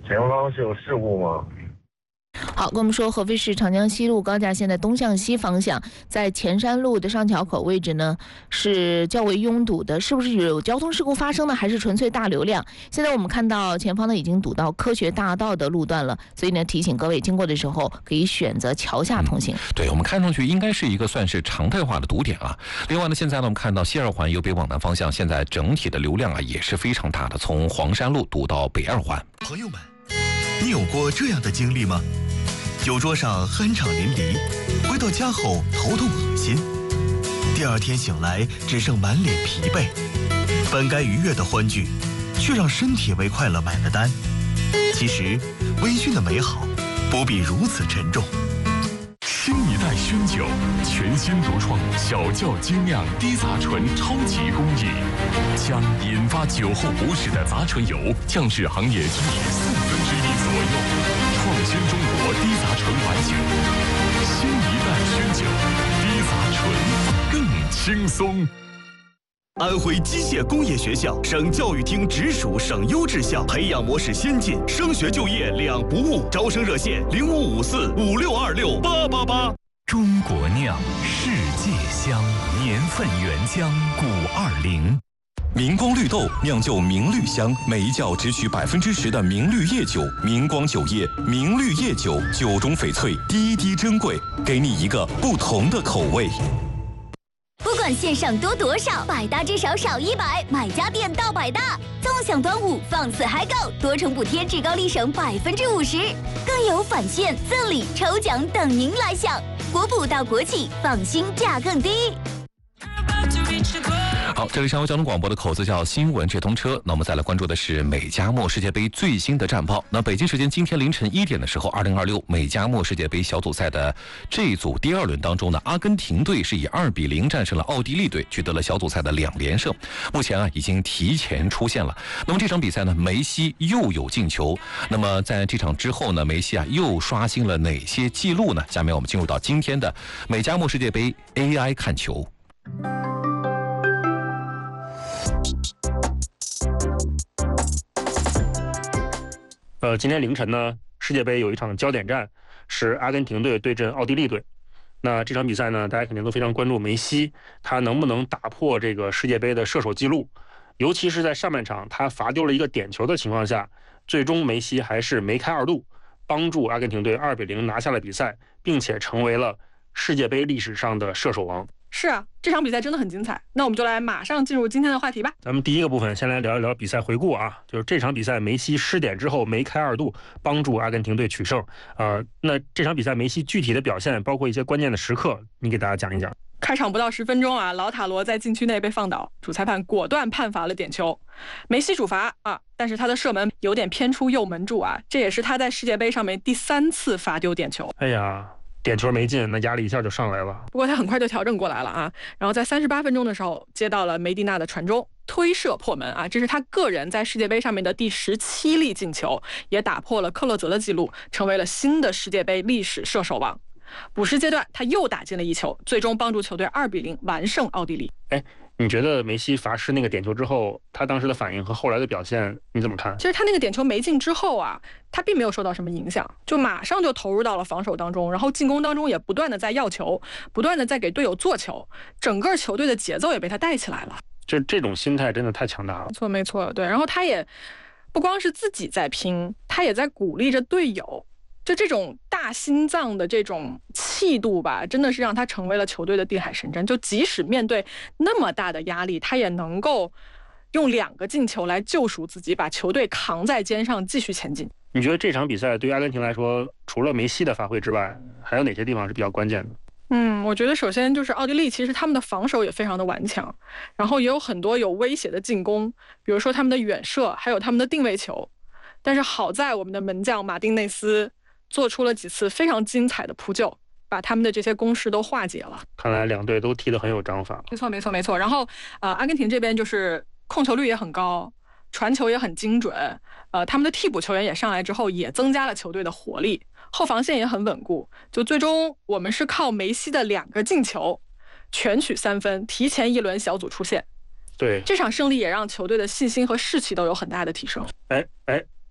前方是有事故吗？ 好，跟我们说，合肥市长江西路高架线的东向西方向，在前山路的上桥口位置呢，是较为拥堵的，是不是有交通事故发生呢？还是纯粹大流量？现在我们看到前方呢已经堵到科学大道的路段了，所以呢提醒各位经过的时候可以选择桥下通行。 对，我们看上去应该是一个算是常态化的堵点啊。另外呢，现在呢我们看到西二环由北往南方向，现在整体的流量啊也是非常大的，从黄山路堵到北二环。 朋友们，你有过这样的经历吗？酒桌上酣畅淋漓，回到家后头痛恶心，第二天醒来只剩满脸疲惫，本该愉悦的欢聚，却让身体为快乐买了单。其实，微醺的美好不必如此沉重。 新一代熏酒，全新独创小窖精酿低杂醇超级工艺，将引发酒后不适的杂醇油降至行业均值1/4左右。创新中国低杂醇白酒，新一代熏酒，低杂醇更轻松。 安徽机械工业学校省教育厅直属省优质校，培养模式先进，升学就业两不误。招生热线055456268888。 中国酿，世界香，年份原浆520。 明光绿豆酿就明绿香，每一窖只取10%的明绿叶酒，明光酒业明绿叶酒，酒中翡翠，滴滴珍贵，给你一个不同的口味。 不管线上多少，百搭至少少100，买家电到百大。纵享端午，放肆嗨购，多重补贴，至高立省50%，更有返现、赠礼、抽奖等您来享。国补到国企，放心价更低。 好，这里是上海交通广播的口子叫新闻直通车。那我们再来关注的是美加墨世界杯最新的战报。那北京时间今天凌晨1点的时候，2026美加墨世界杯小组赛的这一组第2轮当中呢，阿根廷队是以2-0战胜了奥地利队，取得了小组赛的2连胜。目前啊已经提前出线了。那么这场比赛呢，梅西又有进球。那么在这场之后呢，梅西啊又刷新了哪些记录呢？下面我们进入到今天的美加墨世界杯 AI 看球。 今天凌晨呢，世界杯有一场焦点战，是阿根廷队对阵奥地利队。那这场比赛呢，大家肯定都非常关注梅西，他能不能打破这个世界杯的射手记录？尤其是在上半场他罚丢了一个点球的情况下，最终梅西还是梅开二度，帮助阿根廷队2-0拿下了比赛，并且成为了世界杯历史上的射手王。 是啊，这场比赛真的很精彩。那我们就来马上进入今天的话题吧。 咱们第一个部分先来聊一聊比赛回顾啊，就是这场比赛梅西失点之后梅开二度，帮助阿根廷队取胜。那这场比赛梅西具体的表现，包括一些关键的时刻，你给大家讲一讲。 开场不到10分钟啊，老塔罗在禁区内被放倒，主裁判果断判罚了点球。梅西主罚啊，但是他的射门有点偏出右门柱啊，这也是他在世界杯上面第3次罚丢点球。 哎呀，点球没进，那压力一下就上来了。 不过他很快就调整过来了啊，然后在38分钟的时候接到了梅蒂娜的传中，推射破门啊，这是他个人在世界杯上面的第17粒进球，也打破了克洛泽的记录，成为了新的世界杯历史射手王。补时阶段他又打进了一球，最终帮助球队2-0完胜奥地利。 你觉得梅西罚失那个点球之后，他当时的反应和后来的表现你怎么看？ 其实他那个点球没进之后啊，他并没有受到什么影响，就马上就投入到了防守当中，然后进攻当中也不断的在要球，不断的在给队友做球，整个球队的节奏也被他带起来了。 这种心态真的太强大了。 没错，对。然后他也不光是自己在拼，他也在鼓励着队友。就这种大心脏的这种气度吧，真的是让他成为了球队的定海神针。就即使面对那么大的压力，他也能够用2个进球来救赎自己，把球队扛在肩上继续前进。 你觉得这场比赛对于阿根廷来说，除了梅西的发挥之外，还有哪些地方是比较关键的？ 我觉得首先就是奥地利，其实他们的防守也非常的顽强，然后也有很多有威胁的进攻，比如说他们的远射，还有他们的定位球。但是好在我们的门将马丁内斯做出了几次非常精彩的扑救，把他们的这些攻势都化解了。 看来两队都踢得很有章法。 没错。然后阿根廷这边就是控球率也很高，传球也很精准，他们的替补球员也上来之后也增加了球队的活力，后防线也很稳固。就最终我们是靠梅西的2个进球全取3分，提前1轮小组出线。 对， 这场胜利也让球队的信心和士气都有很大的提升。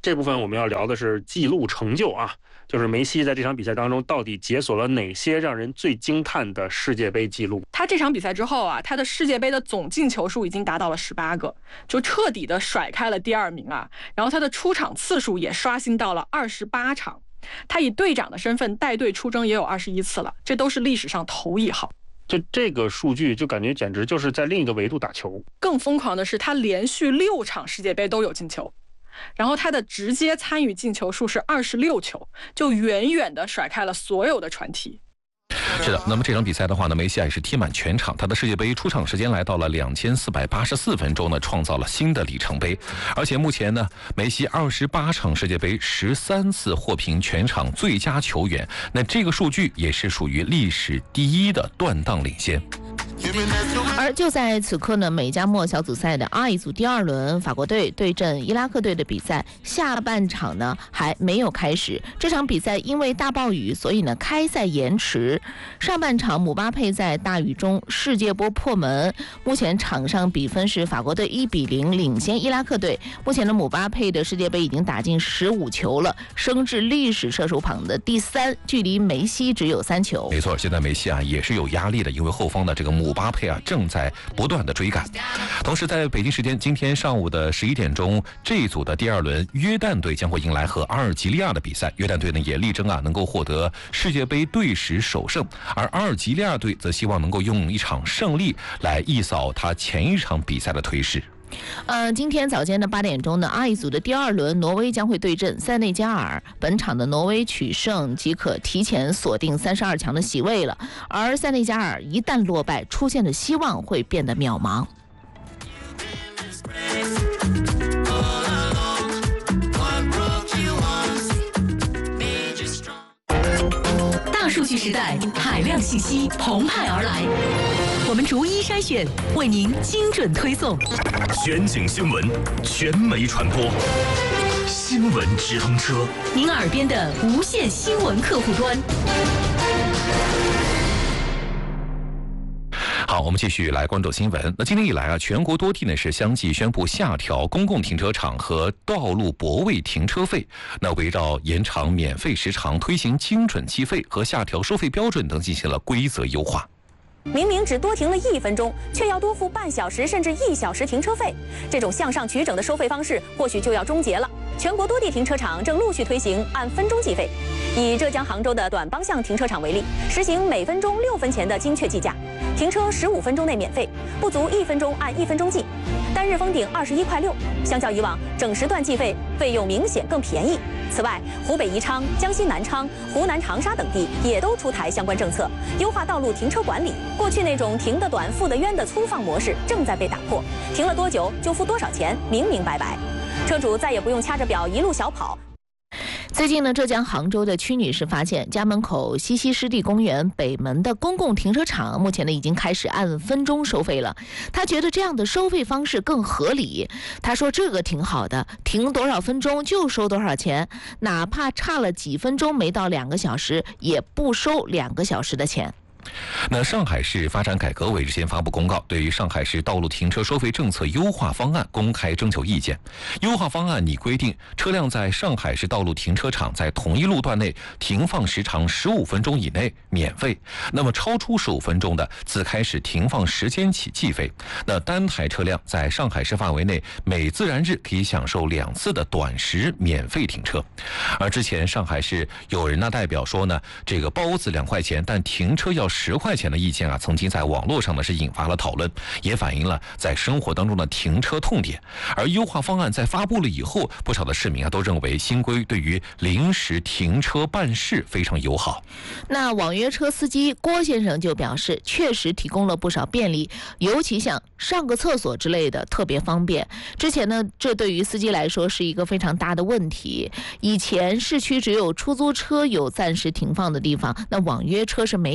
这部分我们要聊的是记录成就啊，就是梅西在这场比赛当中到底解锁了哪些让人最惊叹的世界杯记录。 他这场比赛之后啊，他的世界杯的总进球数已经达到了18个，就彻底的甩开了第2名啊。然后他的出场次数也刷新到了28场，他以队长的身份带队出征也有21次了，这都是历史上头1号。 就这个数据就感觉简直就是在另一个维度打球。 更疯狂的是，他连续6场世界杯都有进球，然后他的直接参与进球数是26球，就远远的甩开了所有的传奇。 是的，那么这场比赛的话呢，梅西也是踢满全场，他的世界杯出场时间来到了2484分钟呢，创造了新的里程碑。而且目前呢，梅西28场世界杯13次获评全场最佳球员，那这个数据也是属于历史第1的断档领先。 而就在此刻呢，美加墨小组赛的 I 组第2轮，法国队对阵伊拉克队的比赛下半场呢还没有开始。这场比赛因为大暴雨，所以呢开赛延迟。上半场姆巴佩在大雨中世界波破门，目前场上比分是法国队1-0领先伊拉克队。目前的姆巴佩的世界杯已经打进15球了，升至历史射手榜的第3，距离梅西只有3球。 没错，现在梅西啊也是有压力的，因为后方的这个姆巴佩啊正在不断的追赶。同时在北京时间今天上午的11点钟，这一组的第2轮约旦队将会迎来和阿尔及利亚的比赛。约旦队呢也力争啊能够获得世界杯队史首胜，而阿尔及利亚队则希望能够用一场胜利来一扫他前一场比赛的颓势。 今天早间的8点钟呢，I组的第2轮，挪威将会对阵塞内加尔。本场的挪威取胜即可提前锁定32强的席位了，而塞内加尔一旦落败，出现的希望会变得渺茫。 大数据时代，海量信息澎湃而来，我们逐一筛选，为您精准推送。 全景新闻，全媒传播，新闻直通车， 您耳边的无线新闻客户端。 好，我们继续来关注新闻。那今年以来啊，全国多地呢是相继宣布下调公共停车场和道路泊位停车费。那围绕延长免费时长、推行精准计费和下调收费标准等进行了规则优化。 明明只多停了1分钟，却要多付半小时甚至1小时停车费，这种向上取整的收费方式或许就要终结了。全国多地停车场正陆续推行按分钟计费。以浙江杭州的短帮巷停车场为例，实行每分钟6分钱的精确计价，停车15分钟内免费，不足1分钟按1分钟计，单日封顶21.6块，相较以往整时段计费，费用明显更便宜。此外，湖北宜昌、江西南昌、湖南长沙等地也都出台相关政策，优化道路停车管理。过去那种停得短、付得冤的粗放模式正在被打破，停了多久就付多少钱，明明白白。车主再也不用掐着表一路小跑。 最近呢，浙江杭州的屈女士发现，家门口西溪湿地公园北门的公共停车场目前呢已经开始按分钟收费了。她觉得这样的收费方式更合理。她说这个挺好的，停多少分钟就收多少钱，哪怕差了几分钟没到2个小时，也不收2个小时的钱。 那上海市发展改革委日前发布公告，对于上海市道路停车收费政策优化方案公开征求意见。优化方案拟规定，车辆在上海市道路停车场在同一路段内停放时长15分钟以内免费，那么超出15分钟的，自开始停放时间起计费。那单台车辆在上海市范围内每自然日可以享受2次的短时免费停车。而之前上海市有人代表说呢，这个包子2块钱，但停车要10块钱的意见啊，曾经在网络上呢是引发了讨论，也反映了在生活当中的停车痛点。而优化方案在发布了以后，不少的市民啊都认为新规对于临时停车办事非常友好。 那网约车司机郭先生就表示，确实提供了不少便利，尤其像上个厕所之类的特别方便。之前呢，这对于司机来说是一个非常大的问题。以前市区只有出租车有暂时停放的地方，那网约车是没有的。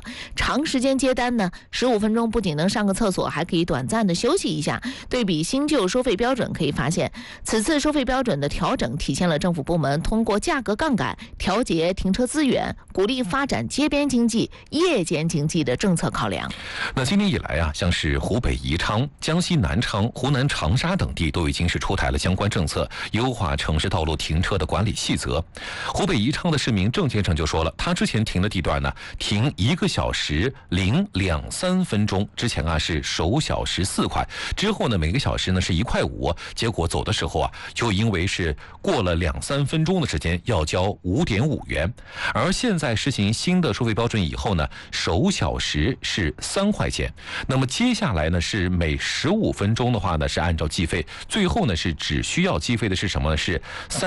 长时间接单呢，15分钟不仅能上个厕所，还可以短暂的休息一下。对比新旧收费标准可以发现，此次收费标准的调整体现了政府部门通过价格杠杆调节停车资源，鼓励发展街边经济、夜间经济的政策考量。 那今年以来啊，像是湖北宜昌、江西南昌、湖南长沙等地都已经是出台了相关政策，优化城市道路停车的管理细则。湖北宜昌的市民郑先生就说了，他之前停的地段呢，停1个小时零2-3分钟，之前啊是首小时4块，之后呢每个小时呢是1块5，结果走的时候啊，就因为是过了2-3分钟的时间，要交5.5元。而现在实行新的收费标准以后呢，首小时是3块钱，那么接下来呢是每15分钟的话呢是按照计费，最后呢是只需要计费的是什么呢？是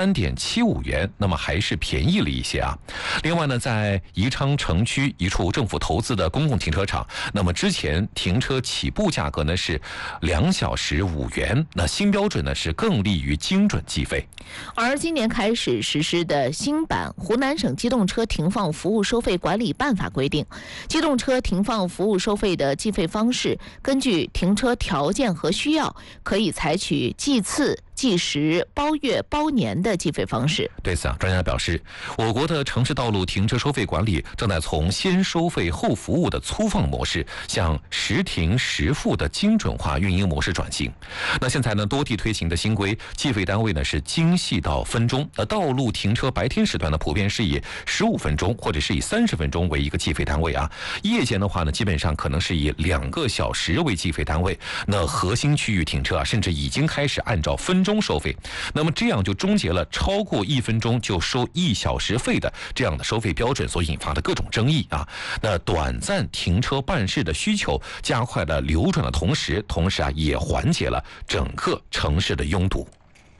3.75元，那么还是便宜了一些啊。另外呢，在宜昌城区一处政府投资的公共停车场，那么之前停车起步价格呢是2小时5元，那新标准呢是更利于精准计费。 而今年开始实施的新版湖南省机动车停放服务收费管理办法规定，机动车停放服务收费的计费方式，根据停车条件和需要，可以采取计次、计时、包月、包年的计费方式。 对此啊，专家表示，我国的城市道路停车收费管理正在从先收费后服务的粗放模式，向实停实付的精准化运营模式转型。那现在呢，多地推行的新规，计费单位呢是精细到分钟。道路停车白天时段呢，普遍是以15分钟或者是以30分钟为一个计费单位啊。夜间的话呢，基本上可能是以2个小时为计费单位。那核心区域停车啊，甚至已经开始按照分钟收费。那么这样就终结了超过1分钟就收1小时费的这样的收费标准所引发的各种争议啊。那短暂停车办事的需求加快了流转的同时啊，也缓解了整个城市的拥堵。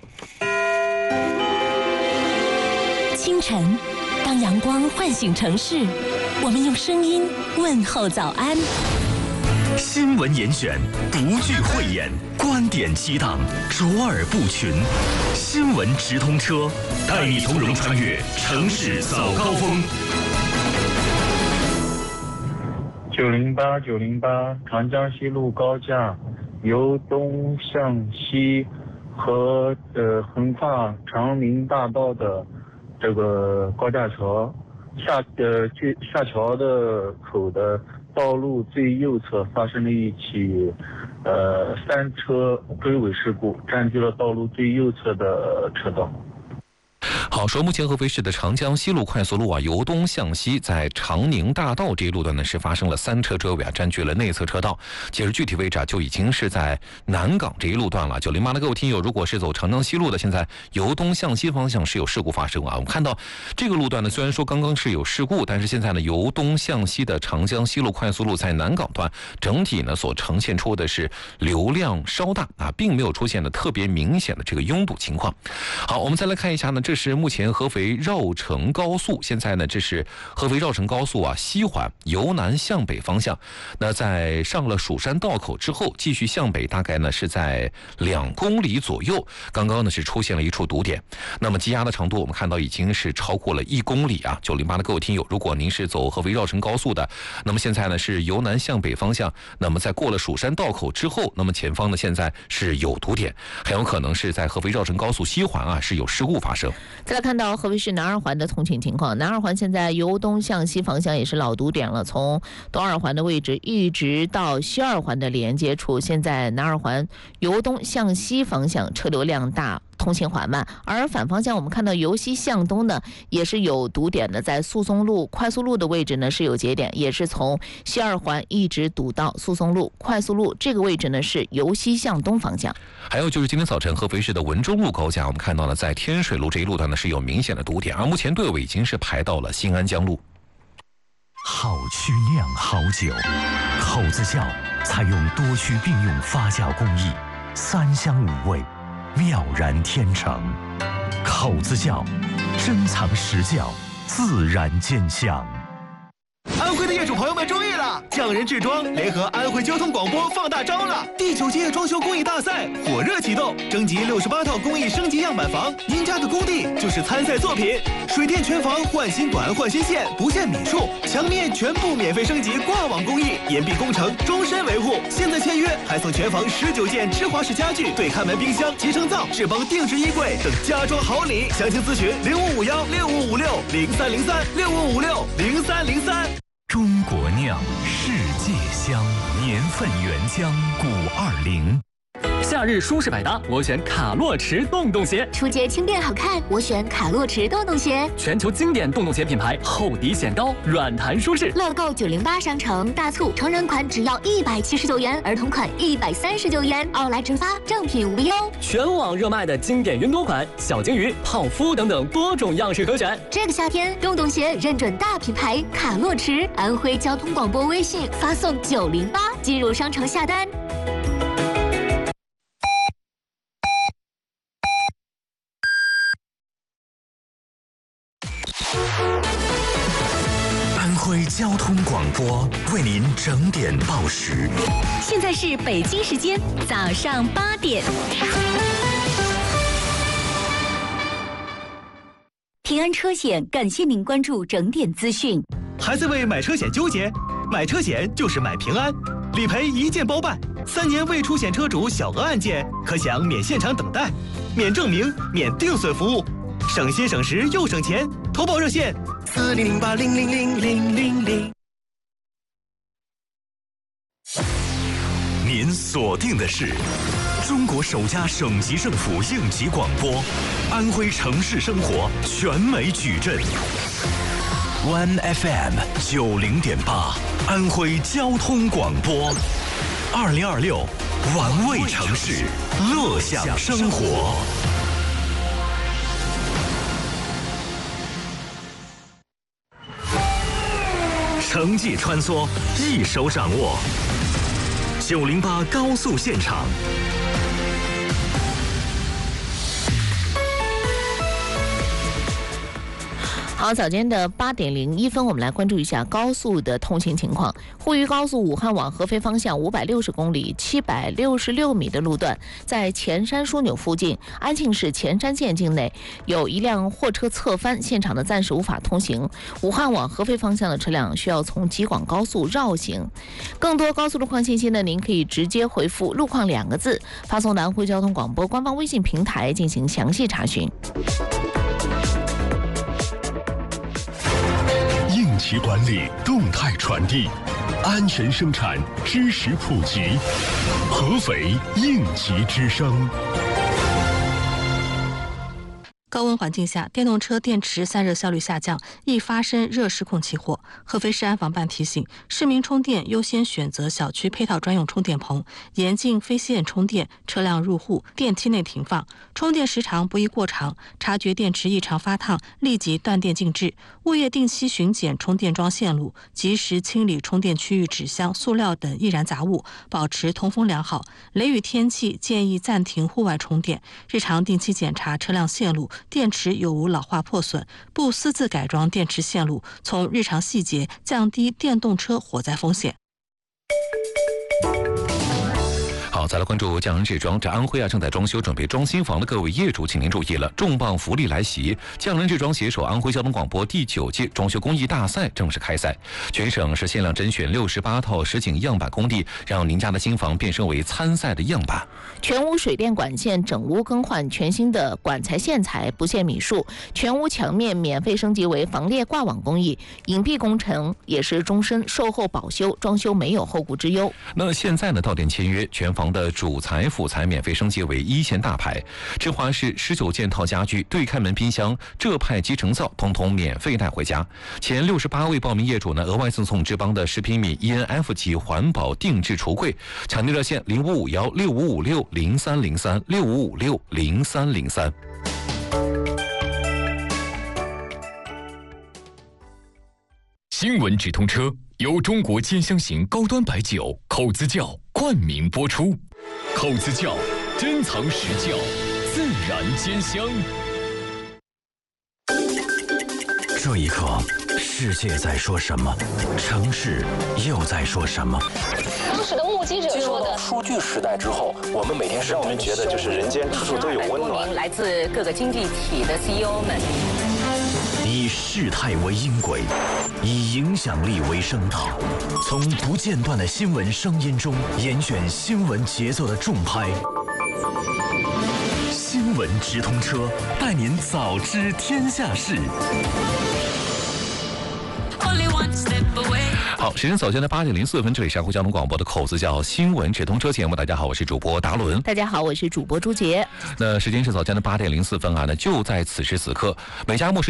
清晨，当阳光唤醒城市，我们用声音问候早安。 新闻严选，独具慧眼，观点激荡，卓尔不群。新闻直通车，带你从容穿越城市早高峰。 908长江西路高架由东向西和横跨长宁大道的这个高架桥下桥的口的道路最右侧发生了一起3车追尾事故，占据了道路最右侧的车道。 好，说目前合肥市的长江西路快速路啊，由东向西，在长宁大道这一路段呢是发生了3车追尾啊，占据了内侧车道。其实具体位置啊，就已经是在南港这一路段了。908的各位听友，如果是走长江西路的，现在由东向西方向是有事故发生啊。我们看到这个路段呢，虽然说刚刚是有事故，但是现在呢，由东向西的长江西路快速路在南港段整体呢所呈现出的是流量稍大啊，并没有出现的特别明显的这个拥堵情况。好，我们再来看一下呢，这是目前合肥绕城高速，现在呢这是合肥绕城高速啊西环由南向北方向，那在上了蜀山道口之后，继续向北，大概呢是在2公里左右，刚刚呢是出现了一处堵点，那么积压的长度我们看到已经是超过了1公里啊。908的各位听友，如果您是走合肥绕城高速的，那么现在呢是由南向北方向，那么在过了蜀山道口之后，那么前方呢现在是有堵点，很有可能是在合肥绕城高速西环啊是有事故发生。 再来看到合肥市南二环的通勤情况，南二环现在由东向西方向也是老堵点了，从东二环的位置一直到西二环的连接处，现在南二环由东向西方向车流量大，通行缓慢，而反方向我们看到由西向东呢也是有堵点的，在速松路快速路的位置呢是有节点，也是从西二环一直堵到速松路快速路，这个位置呢是由西向东方向。 还有就是今天早晨合肥市的文中路高架，我们看到了在天水路这一路段呢是有明显的堵点，而目前队伍已经是排到了新安江路。 好曲酿好酒，口子窖采用多区并用发酵工艺，3香5味，妙然天成。口子窖珍藏实窖，自然见香。 安徽的业主朋友们注意了，匠人制装联合安徽交通广播放大招了！第9届装修公益大赛火热启动，征集68套公益升级样板房，您家的工地就是参赛作品。水电全房换新管换新线，不限米数，墙面全部免费升级挂网工艺，岩壁工程终身维护。现在签约还送全房19件芝华士家具、对看门冰箱、集成灶、智邦定制衣柜等家装好礼。详情咨询65516556030365560303。 中国酿，世界香，年份原浆520。 夏日舒适百搭，我选卡洛驰洞洞鞋。 出街轻便好看，我选卡洛驰洞洞鞋。 全球经典洞洞鞋品牌，厚底显高，软弹舒适。 乐购908商城大促，成人款只要179元，儿童款139元，奥莱直发，正品无忧。 全网热卖的经典云朵款、小金鱼、泡芙等等多种样式可选。 这个夏天，洞洞鞋认准大品牌卡洛驰。安徽交通广播微信发送908，进入商城下单。 安徽交通广播为您整点报时。 现在是北京时间早上8点。 平安车险感谢您关注整点资讯。 还在为买车险纠结？买车险就是买平安，理赔一键包办，3年未出险车主小额案件可享免现场等待、免证明、免定损服务，省心省时又省钱。投保热线4008000000。 您锁定的是中国首家省级政府应急广播，安徽城市生活全美矩阵。One FM 90.8，安徽交通广播，2026，玩味城市，乐享生活。城际穿梭，一手掌握。908高速现场。 好，早间的8点01分，我们来关注一下高速的通行情况。沪渝高速武汉往合肥方向560公里766米的路段，在前山枢纽附近，安庆市前山县境内有一辆货车侧翻，现场的暂时无法通行。武汉往合肥方向的车辆需要从吉广高速绕行。更多高速路况信息呢，您可以直接回复路况2个字，发送南汇交通广播官方微信平台进行详细查询。 应急管理，动态传递，安全生产，知识普及。合肥应急之声。 高温环境下，电动车电池散热效率下降，易发生热失控起火。合肥市安防办提醒，市民充电优先选择小区配套专用充电棚，严禁非线充电，车辆入户、电梯内停放。充电时长不宜过长，察觉电池异常发烫，立即断电静置。物业定期巡检充电桩线路，及时清理充电区域纸箱、塑料等易燃杂物，保持通风良好。雷雨天气建议暂停户外充电。日常定期检查车辆线路，电池有无老化破损，不私自改装电池线路，从日常细节降低电动车火灾风险。 好，再来关注匠人制装。这安徽正在装修准备装新房的各位业主，请您注意了，重磅福利来袭！匠人制装携手安徽交通广播第9届装修公益大赛正式开赛，全省是限量甄选68套实景样板工地，让您家的新房变身为参赛的样板。 全屋水电管线整屋更换全新的管材线材，不限米数，全屋墙面免费升级为防裂挂网工艺，隐蔽工程也是终身售后保修，装修没有后顾之忧。 那现在呢，到店签约，全房的主材辅材免费升级为1线大牌，芝华士19件套家具、对开门冰箱、浙派集成灶，统统免费带回家。前68位报名业主呢，额外赠送芝邦的10平米 ENF 级环保定制橱柜。抢订热线05516556030365560303。 新闻直通车由中国兼香型高端白酒口子窖冠名播出。口子窖珍藏实窖，自然兼香。 这一刻，世界在说什么？城市又在说什么？ 当时的目击者说的， 数据时代之后，我们每天让我们觉得就是人间处处都有温暖。 来自各个经济体的 CEO 们， 以事态为音轨，以影响力为声道，从不间断的新闻声音中严选新闻节奏的重拍。新闻直通车，带您早知天下事。 好，时间早间的8点04分，这里是湖交通广播的口子叫新闻直通车节目。大家好，我是主播达伦。 大家好，我是主播朱杰。 那时间是早间的8点04分啊，那就在此时此刻，美加墨